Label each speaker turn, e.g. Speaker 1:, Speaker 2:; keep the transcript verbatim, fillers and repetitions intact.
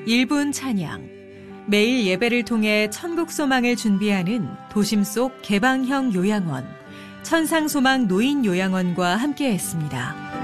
Speaker 1: 일 분 찬양, 매일 예배를 통해 천국소망을 준비하는 도심 속 개방형 요양원, 천상소망 노인요양원과 함께했습니다.